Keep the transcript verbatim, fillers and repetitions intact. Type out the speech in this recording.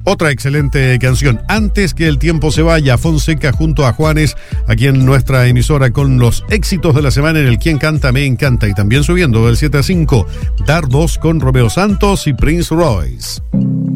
Otra excelente canción. Antes que el tiempo se vaya, Fonseca junto a Juanes, aquí en nuestra emisora con los éxitos de la semana en el Quién Canta Me Encanta. Y también subiendo del siete a cinco, Dardos con Romeo Santos y Prince Royce.